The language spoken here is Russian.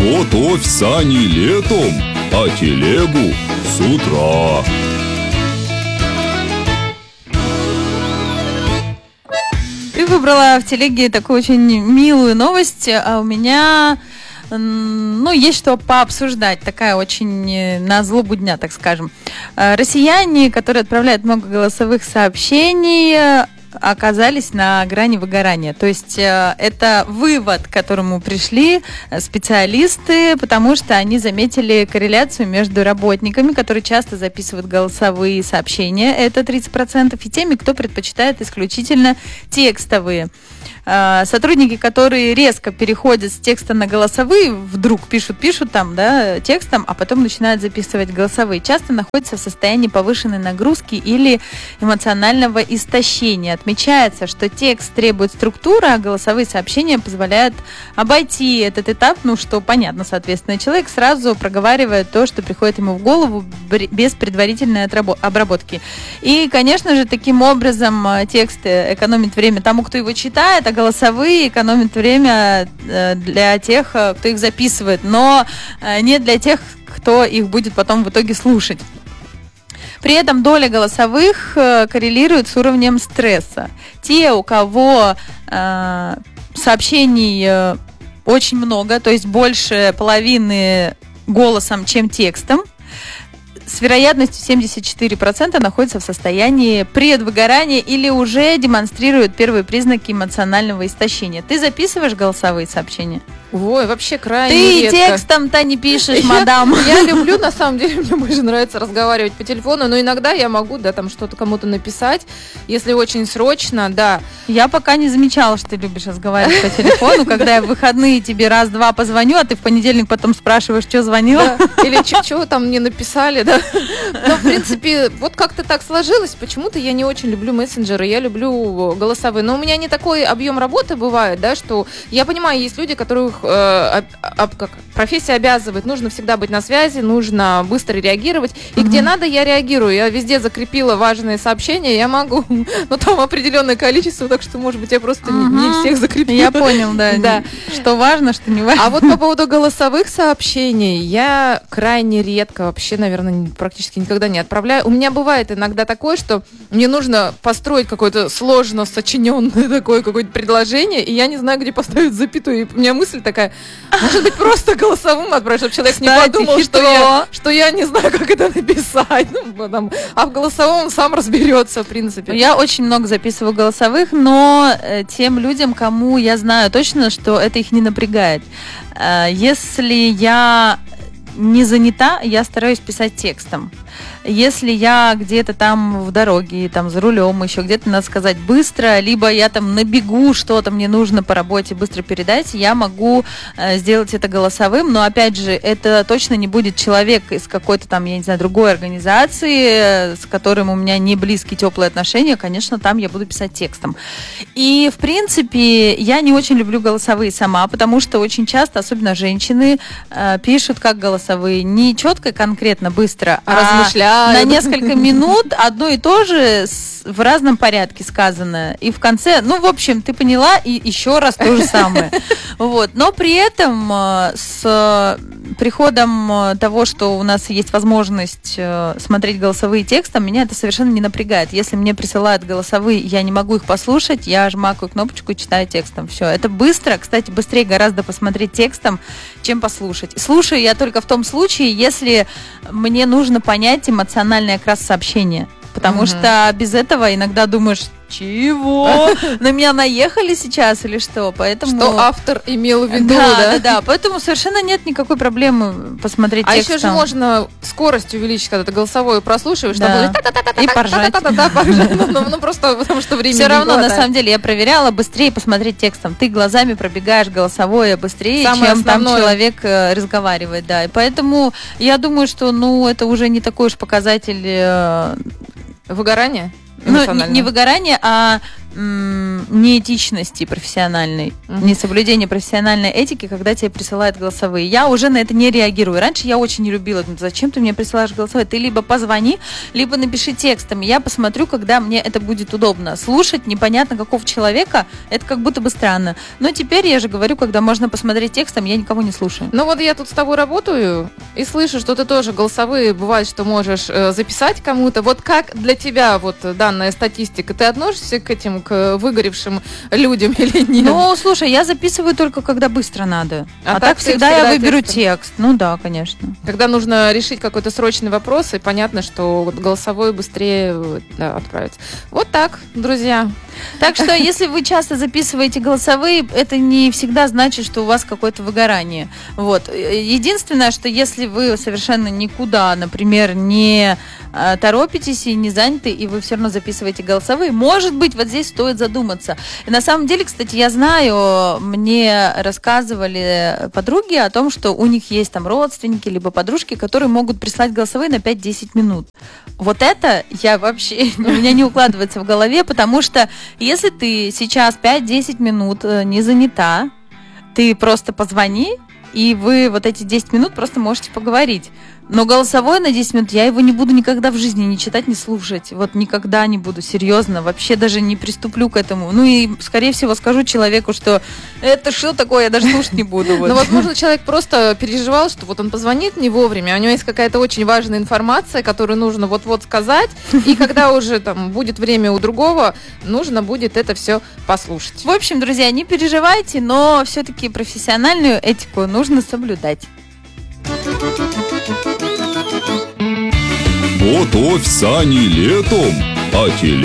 Готовь сани летом, а телегу с утра. Ты выбрала в телеге такую очень милую новость, а у меня, есть что пообсуждать. Такая очень на злобу дня, так скажем. Россияне, которые отправляют много голосовых сообщений, оказались на грани выгорания. То есть это вывод, к которому пришли специалисты, потому что они заметили корреляцию между работниками, которые часто записывают голосовые сообщения, это 30%, и теми, кто предпочитает исключительно текстовые. Сотрудники, которые резко переходят с текста на голосовые, вдруг пишут там, текстом, а потом начинают записывать голосовые, часто находятся в состоянии повышенной нагрузки или эмоционального истощения. Отмечается, что текст требует структуры, а голосовые сообщения позволяют обойти этот этап, что понятно, соответственно, человек сразу проговаривает то, что приходит ему в голову без предварительной обработки. И, конечно же, таким образом текст экономит время тому, кто его читает, а голосовые экономят время для тех, кто их записывает, но не для тех, кто их будет потом в итоге слушать. При этом доля голосовых коррелирует с уровнем стресса. Те, у кого сообщений очень много, то есть больше половины голосом, чем текстом, с вероятностью 74% находятся в состоянии предвыгорания или уже демонстрируют первые признаки эмоционального истощения. Ты записываешь голосовые сообщения? Ой, вообще крайне Ты редко. Текстом-то не пишешь, мадам. Я люблю, на самом деле, мне больше нравится разговаривать по телефону, но иногда я могу, там что-то кому-то написать, если очень срочно, да. Я пока не замечала, что ты любишь разговаривать по телефону, когда я в выходные тебе раз-два позвоню, а ты в понедельник потом спрашиваешь, что звонила. Да. Или что там мне написали, да. Но, в принципе, вот как-то так сложилось. Почему-то я не очень люблю мессенджеры, я люблю голосовые. Но у меня не такой объем работы бывает, что я понимаю, есть люди, которых профессия обязывает, нужно всегда быть на связи, нужно быстро реагировать. И где надо, я реагирую. Я везде закрепила важные сообщения, я могу, но там определенное количество, так что, может быть, я просто не всех закрепила. Я понял, да. Что важно, что не важно. А вот по поводу голосовых сообщений я крайне редко, вообще, наверное, практически никогда не отправляю. У меня бывает иногда такое, что мне нужно построить какое-то сложно сочиненное такое какое-то предложение, и я не знаю, где поставить запятую. И у меня мысль такая: может быть, просто голосовым отправить, чтобы человек не подумал, что я не знаю, как это написать. А в голосовом он сам разберется, в принципе. Я очень много записываю голосовых, но тем людям, кому я знаю точно, что это их не напрягает. Если я не занята, я стараюсь писать текстом. Если я где-то там в дороге, там за рулем, еще где-то надо сказать быстро, либо я там на бегу, что-то мне нужно по работе быстро передать, я могу сделать это голосовым, но опять же, это точно не будет человек из какой-то там, я не знаю, другой организации, с которым у меня не близкие, теплые отношения, конечно, там я буду писать текстом. И, в принципе, я не очень люблю голосовые сама, потому что очень часто, особенно женщины, пишут как голосовые, не четко, конкретно, быстро, а на несколько минут одно и то же в разном порядке сказано. И в конце, в общем, ты поняла, и еще раз то же самое. Вот. Но при этом с приходом того, что у нас есть возможность смотреть голосовые текстом, меня это совершенно не напрягает. Если мне присылают голосовые, я не могу их послушать, я жмакаю кнопочку и читаю текстом. Все. Это быстро. Кстати, быстрее гораздо посмотреть текстом, чем послушать. Слушаю я только в том случае, если мне нужно понять эмоциональный окрас сообщения. Потому что без этого иногда думаешь, чего? На меня наехали сейчас или что? Поэтому... Что автор имел в виду, да? Да. Поэтому совершенно нет никакой проблемы посмотреть текстом. А еще же можно скорость увеличить, когда ты голосовое прослушиваешь, да. И поржать. Ну, просто потому что времени все равно, на самом деле, я проверяла, быстрее посмотреть текстом. Ты глазами пробегаешь голосовое быстрее, чем там человек разговаривает, да. И поэтому я думаю, что, это уже не такой уж показатель... Выгорание? Не выгорание, а неэтичности профессиональной, несоблюдения профессиональной этики, когда тебе присылают голосовые. Я уже на это не реагирую. Раньше я очень не любила. Зачем ты мне присылаешь голосовые? Ты либо позвони, либо напиши текстом. Я посмотрю, когда мне это будет удобно. Слушать непонятно какого человека, это как будто бы странно. Но теперь я же говорю, когда можно посмотреть текстом, я никого не слушаю. Ну вот я тут с тобой работаю и слышу, что ты тоже голосовые, бывает, что можешь записать кому-то. Вот как для тебя вот данная статистика? Ты относишься к этим, к выгоревшим людям или нет? Ну, слушай, я записываю только, когда быстро надо. А так ты всегда я выберу текстом? текст. Ну да, конечно. Когда нужно решить какой-то срочный вопрос, и понятно, что вот голосовой быстрее отправить. Вот так, друзья. Так что, если вы часто записываете голосовые, это не всегда значит, что у вас какое-то выгорание. Вот. Единственное, что если вы совершенно никуда, например, не торопитесь и не заняты, и вы все равно записываете голосовые, может быть, вот здесь стоит задуматься. И на самом деле, кстати, я знаю, мне рассказывали подруги о том, что у них есть там родственники, либо подружки, которые могут прислать голосовые на 5-10 минут. Вот это я вообще, у меня не укладывается в голове, потому что если ты сейчас 5-10 минут не занята, ты просто позвони, и вы вот эти 10 минут просто можете поговорить. Но голосовое на 10 минут я его не буду никогда в жизни ни читать, ни слушать. Вот никогда не буду, серьезно. Вообще даже не приступлю к этому. Ну и, скорее всего, скажу человеку, что это что такое, я даже слушать не буду. Ну, возможно, человек просто переживал, что вот он позвонит не вовремя, у него есть какая-то очень важная информация, которую нужно вот-вот сказать, и когда уже там будет время у другого, нужно будет это все послушать. В общем, друзья, не переживайте, но все-таки профессиональную этику нужно соблюдать. Готовь сани летом, а телегу